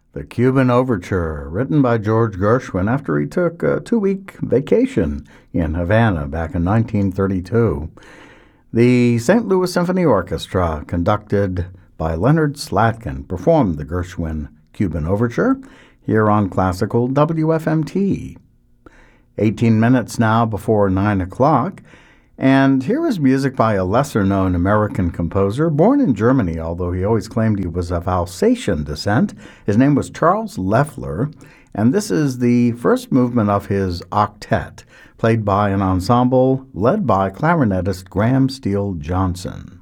The Cuban Overture, written by George Gershwin after he took a 2-week vacation in Havana back in 1932. The St. Louis Symphony Orchestra, conducted by Leonard Slatkin, performed the Gershwin Cuban Overture here on Classical WFMT. 18 minutes now before 9 o'clock. And here is music by a lesser-known American composer, born in Germany, although he always claimed he was of Alsatian descent. His name was Charles Loeffler, and this is the first movement of his octet, played by an ensemble led by clarinetist Graham Steele Johnson.